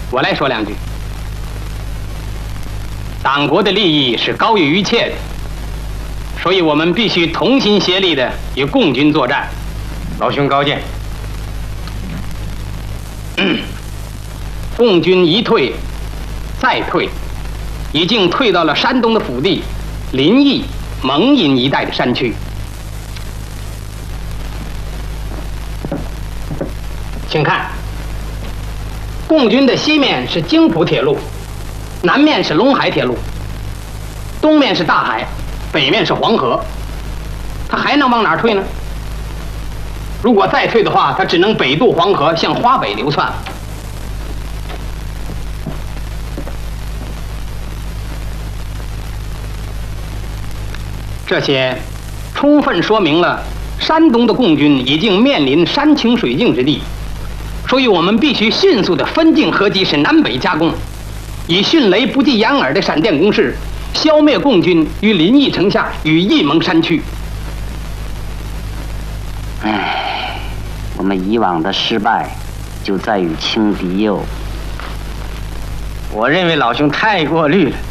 我来说两句。党国的利益是高于一切的，所以我们必须同心协力的与共军作战。 老兄高见。 共军一退再退，已经退到了山东的腹地临沂、蒙阴一带的山区。请看，共军的西面是京浦铁路，南面是陇海铁路，东面是大海，北面是黄河，他还能往哪儿退呢？如果再退的话，他只能北渡黄河，向华北流窜。这些充分说明了山东的共军已经面临山穷水尽之地，所以我们必须迅速地分进合击，使南北夹攻，以迅雷不及掩耳的闪电攻势，消灭共军于临沂城下与沂蒙山区。 我们以往的失败就在于轻敌哟。 我认为老兄太过虑了。